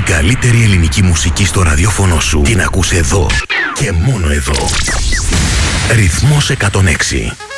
καλύτερη ελληνική μουσική στο ραδιόφωνο σου την ακούς εδώ και μόνο εδώ. Ρυθμός 106.